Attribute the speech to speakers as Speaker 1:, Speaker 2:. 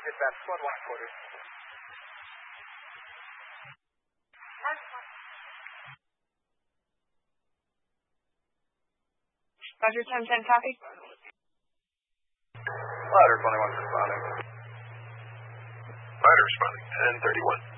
Speaker 1: Dispatch, squad 1 quarters.
Speaker 2: Roger, 10-10, copy.
Speaker 3: Ladder 21 responding.
Speaker 4: Ladder responding, 1031.